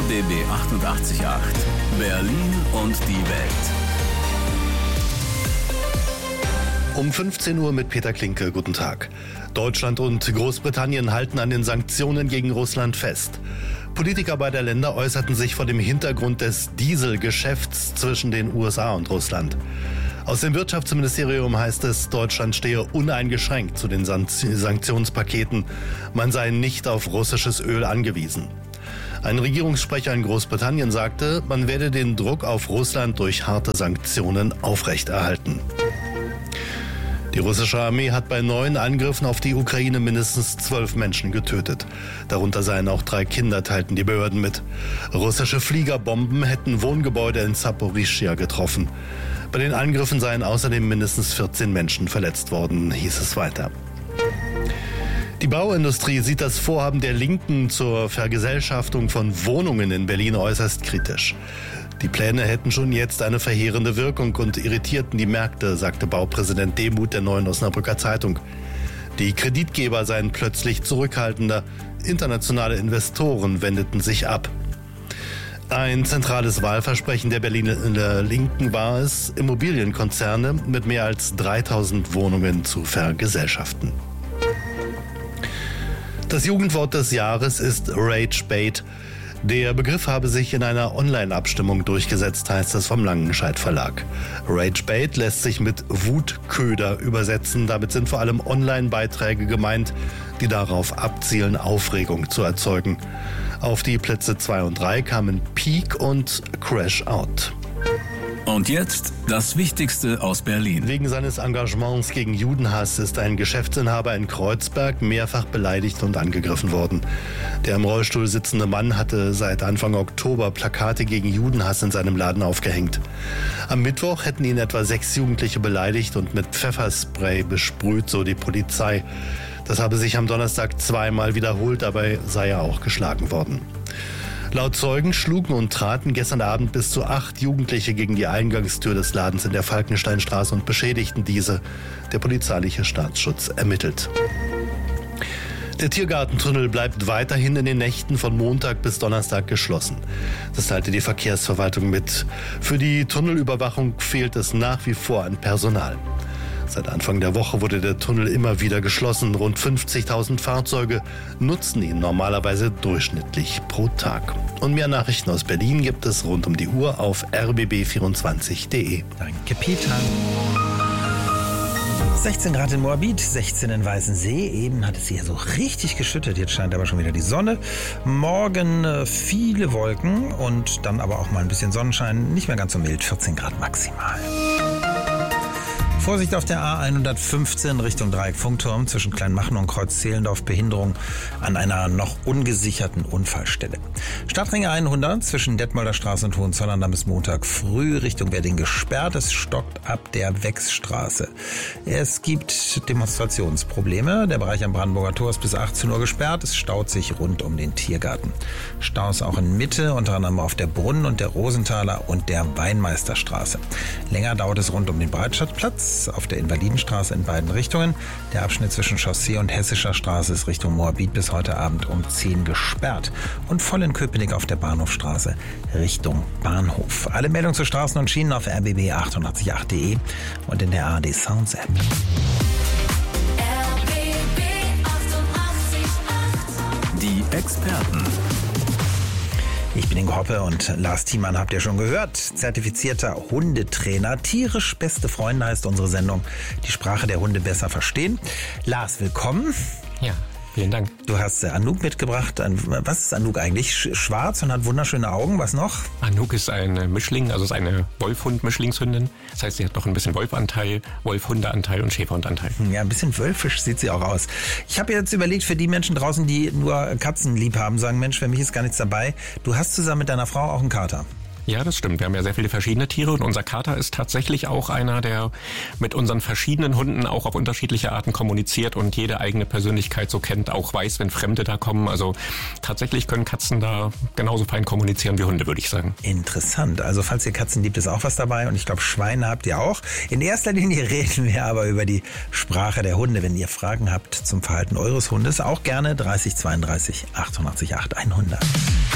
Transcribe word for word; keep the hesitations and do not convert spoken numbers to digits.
B B achtundachtzig Komma acht. Berlin und die Welt. Um fünfzehn Uhr mit Peter Klinke. Guten Tag. Deutschland und Großbritannien halten an den Sanktionen gegen Russland fest. Politiker beider Länder äußerten sich vor dem Hintergrund des Dieselgeschäfts zwischen den U S A und Russland. Aus dem Wirtschaftsministerium heißt es, Deutschland stehe uneingeschränkt zu den Sanktionspaketen. Man sei nicht auf russisches Öl angewiesen. Ein Regierungssprecher in Großbritannien sagte, man werde den Druck auf Russland durch harte Sanktionen aufrechterhalten. Die russische Armee hat bei neuen Angriffen auf die Ukraine mindestens zwölf Menschen getötet. Darunter seien auch drei Kinder, teilten die Behörden mit. Russische Fliegerbomben hätten Wohngebäude in Saporischschja getroffen. Bei den Angriffen seien außerdem mindestens vierzehn Menschen verletzt worden, hieß es weiter. Die Bauindustrie sieht das Vorhaben der Linken zur Vergesellschaftung von Wohnungen in Berlin äußerst kritisch. Die Pläne hätten schon jetzt eine verheerende Wirkung und irritierten die Märkte, sagte Baupräsident Demuth der Neuen Osnabrücker Zeitung. Die Kreditgeber seien plötzlich zurückhaltender, internationale Investoren wendeten sich ab. Ein zentrales Wahlversprechen der Berliner Linken war es, Immobilienkonzerne mit mehr als dreitausend Wohnungen zu vergesellschaften. Das Jugendwort des Jahres ist Ragebait. Der Begriff habe sich in einer Online-Abstimmung durchgesetzt, heißt es vom Langenscheidt Verlag. Ragebait lässt sich mit Wutköder übersetzen. Damit sind vor allem Online-Beiträge gemeint, die darauf abzielen, Aufregung zu erzeugen. Auf die Plätze zwei und drei kamen Peak und Crash Out. Und jetzt das Wichtigste aus Berlin. Wegen seines Engagements gegen Judenhass ist ein Geschäftsinhaber in Kreuzberg mehrfach beleidigt und angegriffen worden. Der im Rollstuhl sitzende Mann hatte seit Anfang Oktober Plakate gegen Judenhass in seinem Laden aufgehängt. Am Mittwoch hätten ihn etwa sechs Jugendliche beleidigt und mit Pfefferspray besprüht, so die Polizei. Das habe sich am Donnerstag zweimal wiederholt, dabei sei er auch geschlagen worden. Laut Zeugen schlugen und traten gestern Abend bis zu acht Jugendliche gegen die Eingangstür des Ladens in der Falkensteinstraße und beschädigten diese. Der polizeiliche Staatsschutz ermittelt. Der Tiergartentunnel bleibt weiterhin in den Nächten von Montag bis Donnerstag geschlossen. Das teilte die Verkehrsverwaltung mit. Für die Tunnelüberwachung fehlt es nach wie vor an Personal. Seit Anfang der Woche wurde der Tunnel immer wieder geschlossen. Rund fünfzigtausend Fahrzeuge nutzen ihn normalerweise durchschnittlich pro Tag. Und mehr Nachrichten aus Berlin gibt es rund um die Uhr auf r b b vierundzwanzig punkt d e. Danke, Peter. sechzehn Grad in Moabit, sechzehn in Weißensee. Eben hat es hier so richtig geschüttet. Jetzt scheint aber schon wieder die Sonne. Morgen äh, viele Wolken und dann aber auch mal ein bisschen Sonnenschein. Nicht mehr ganz so mild, vierzehn Grad maximal. Vorsicht auf der A hundertfünfzehn Richtung Dreieck-Funkturm zwischen Kleinmachen und Kreuz-Zehlendorf. Behinderung an einer noch ungesicherten Unfallstelle. Stadtring hundert zwischen Detmolder Straße und Hohenzollern bis Montag früh Richtung Wedding gesperrt. Es stockt ab der Wechsstraße. Es gibt Demonstrationsprobleme. Der Bereich am Brandenburger Tor ist bis achtzehn Uhr gesperrt. Es staut sich rund um den Tiergarten. Staus auch in Mitte, unter anderem auf der Brunnen- und der Rosenthaler und der Weinmeisterstraße. Länger dauert es rund um den Breitscheidplatz auf der Invalidenstraße in beiden Richtungen. Der Abschnitt zwischen Chaussee und Hessischer Straße ist Richtung Moabit bis heute Abend um zehn gesperrt. Und voll in Köpenick auf der Bahnhofstraße Richtung Bahnhof. Alle Meldungen zu Straßen und Schienen auf r b b achtundachtzig Komma acht punkt d e und in der A R D Sounds App. Die Experten. Ich bin Ingo Hoppe und Lars Thiemann habt ihr schon gehört. Zertifizierter Hundetrainer. Tierisch beste Freunde heißt unsere Sendung. Die Sprache der Hunde besser verstehen. Lars, willkommen. Ja, vielen Dank. Du hast Anouk mitgebracht. Was ist Anouk eigentlich? Schwarz und hat wunderschöne Augen. Was noch? Anouk ist ein Mischling, also ist eine Wolf-Hund-Mischlingshündin. Das heißt, sie hat noch ein bisschen Wolfanteil, Wolf-Hunde-Anteil und Schäferhundanteil. Ja, ein bisschen wölfisch sieht sie auch aus. Ich habe jetzt überlegt, für die Menschen draußen, die nur Katzen lieb haben, sagen, Mensch, für mich ist gar nichts dabei. Du hast zusammen mit deiner Frau auch einen Kater. Ja, das stimmt. Wir haben ja sehr viele verschiedene Tiere und unser Kater ist tatsächlich auch einer, der mit unseren verschiedenen Hunden auch auf unterschiedliche Arten kommuniziert und jede eigene Persönlichkeit so kennt, auch weiß, wenn Fremde da kommen. Also tatsächlich können Katzen da genauso fein kommunizieren wie Hunde, würde ich sagen. Interessant. Also falls ihr Katzen liebt, ist auch was dabei und ich glaube, Schweine habt ihr auch. In erster Linie reden wir aber über die Sprache der Hunde. Wenn ihr Fragen habt zum Verhalten eures Hundes, auch gerne dreißig zweiunddreißig achtundachtzig acht hundert.